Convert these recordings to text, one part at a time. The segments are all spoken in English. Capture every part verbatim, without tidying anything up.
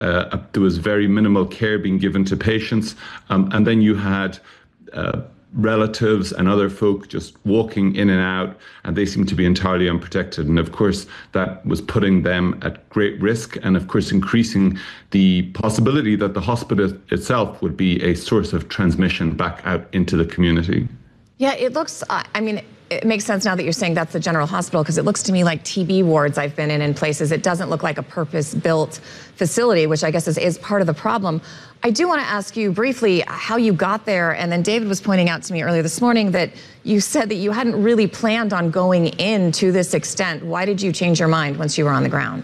Uh, there was very minimal care being given to patients. Um, and then you had uh, relatives and other folk just walking in and out, and they seemed to be entirely unprotected. And of course, that was putting them at great risk, and of course, increasing the possibility that the hospital itself would be a source of transmission back out into the community. Yeah, it looks, uh, I mean, it makes sense now that you're saying that's the general hospital, because it looks to me like T B wards I've been in in places. It doesn't look like a purpose-built facility, which I guess is, is part of the problem. I do want to ask you briefly how you got there, and then David was pointing out to me earlier this morning that you said that you hadn't really planned on going in to this extent. Why did you change your mind once you were on the ground?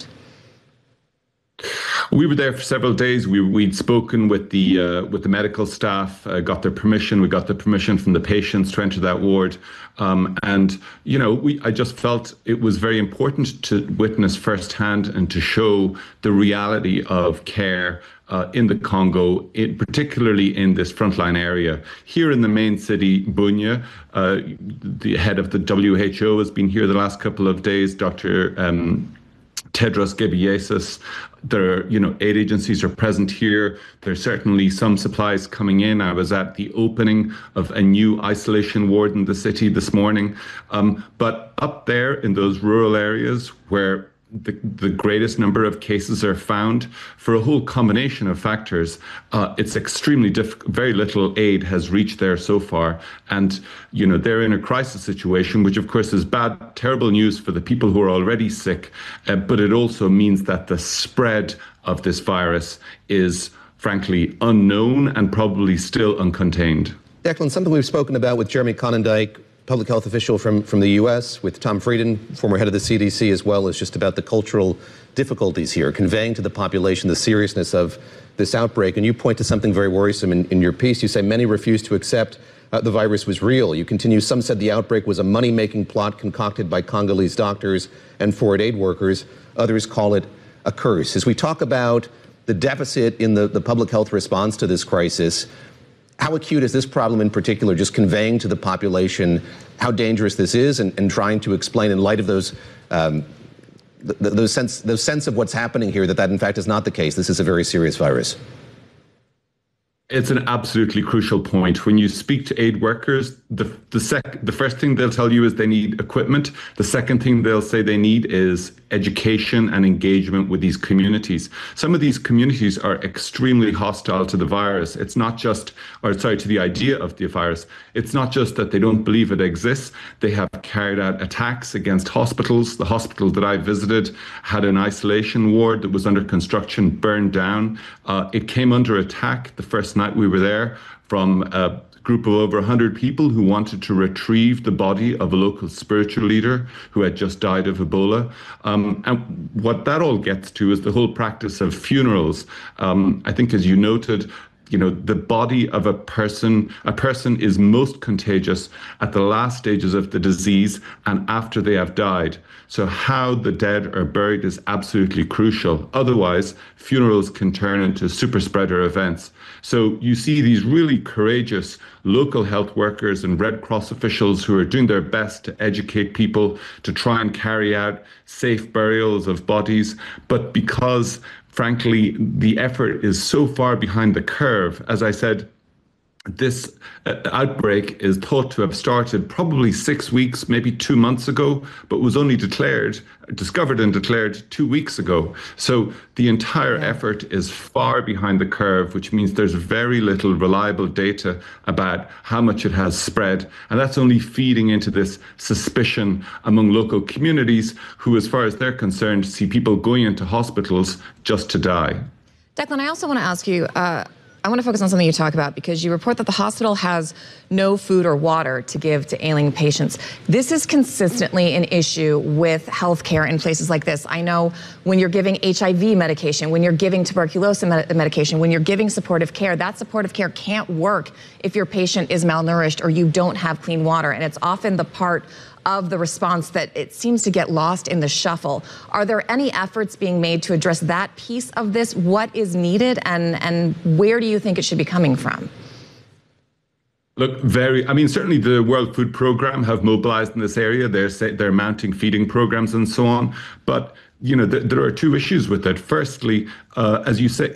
We were there for several days. We, we'd spoken with the uh, with the medical staff, uh, got their permission. We got the permission from the patients to enter that ward. Um, and, you know, we I just felt it was very important to witness firsthand and to show the reality of care uh, in the Congo, in, particularly in this frontline area. Here in the main city, Bunia, uh, the head of the W H O has been here the last couple of days, Doctor Um, Tedros Ghebreyesus. There are, you know, aid agencies are present here. There's certainly some supplies coming in. I was at the opening of a new isolation ward in the city this morning. Um, but up there in those rural areas where the, the greatest number of cases are found, for a whole combination of factors, uh, it's extremely difficult. Very little aid has reached there so far. And, you know, they're in a crisis situation, which of course is bad, terrible news for the people who are already sick. Uh, but it also means that the spread of this virus is frankly unknown and probably still uncontained. Declan, something we've spoken about with Jeremy Conondike, public health official from, from the U S, with Tom Frieden, former head of the C D C, as well, as just about the cultural difficulties here, conveying to the population the seriousness of this outbreak. And you point to something very worrisome in, in your piece. You say many refused to accept uh, the virus was real. You continue, some said the outbreak was a money-making plot concocted by Congolese doctors and foreign aid workers. Others call it a curse. As we talk about the deficit in the, the public health response to this crisis, how acute is this problem in particular, just conveying to the population how dangerous this is, and, and trying to explain, in light of those, um, th those sense, those sense of what's happening here, that that in fact is not the case? This is a very serious virus. It's an absolutely crucial point. When you speak to aid workers, the the sec the first thing they'll tell you is they need equipment. The second thing they'll say they need is education and engagement with these communities. Some of these communities are extremely hostile to the virus. It's not just, or sorry, to the idea of the virus. It's not just that they don't believe it exists. They have carried out attacks against hospitals. The hospital that I visited had an isolation ward that was under construction, burned down. Uh, it came under attack the first night we were there from a group of over one hundred people who wanted to retrieve the body of a local spiritual leader who had just died of Ebola. Um, and what that all gets to is the whole practice of funerals. Um, I think, as you noted, you know, the body of a person, a person is most contagious at the last stages of the disease and after they have died. So how the dead are buried is absolutely crucial. Otherwise, funerals can turn into super spreader events. So you see these really courageous local health workers and Red Cross officials who are doing their best to educate people to try and carry out safe burials of bodies. But because frankly, the effort is so far behind the curve, as I said, this uh, outbreak is thought to have started probably six weeks, maybe two months ago, but was only declared, discovered and declared two weeks ago. So the entire yeah. effort is far behind the curve, which means there's very little reliable data about how much it has spread. And that's only feeding into this suspicion among local communities who, as far as they're concerned, see people going into hospitals just to die. Declan, I also want to ask you, uh, I want to focus on something you talk about, because you report that the hospital has no food or water to give to ailing patients. This is consistently an issue with healthcare in places like this. I know when you're giving H I V medication, when you're giving tuberculosis med medication, when you're giving supportive care, that supportive care can't work if your patient is malnourished or you don't have clean water. And it's often the part of the response that it seems to get lost in the shuffle. Are there any efforts being made to address that piece of this? What is needed, and, and where do you think it should be coming from? Look, very, I mean, certainly the World Food Programme have mobilized in this area. They're, they're mounting feeding programs and so on. But you know, th- there are two issues with it. Firstly, uh, as you say,